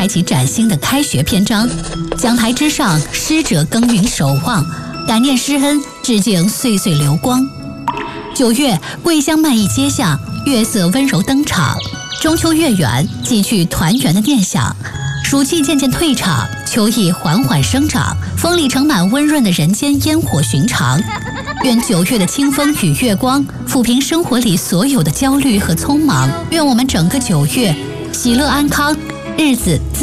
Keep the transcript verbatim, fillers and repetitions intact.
开启崭新的开学篇章。讲台之上，师者耕耘守望，感念师恩，致敬岁岁流光。九月，桂香漫溢街巷，月色温柔登场。中秋月圆，寄去团圆的念想。暑气渐渐退场，秋意缓缓生长，风里盛满温润的人间烟火寻常。愿九月的清风与月光抚平生活里所有的焦虑和匆忙。愿我们整个九月喜乐安康，日子自